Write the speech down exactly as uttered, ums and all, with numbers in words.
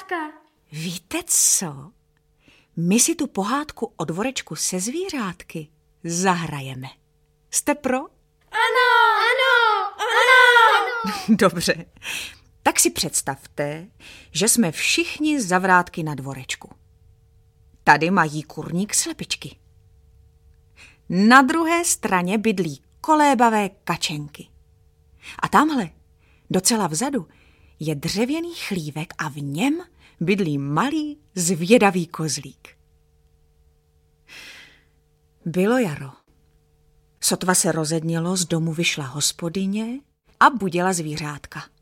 zvířátka. Víte co? My si tu pohádku o dvorečku se zvířátky zahrajeme. Jste pro? Ano, ano, ano. Dobře. Tak si představte, že jsme všichni zavrátky na dvorečku. Tady mají kurník slepičky. Na druhé straně bydlí kolébavé kačenky. A tamhle, docela vzadu, je dřevěný chlívek a v něm bydlí malý zvědavý kozlík. Bylo jaro. Sotva se rozednělo, z domu vyšla hospodyně a budila zvířátka.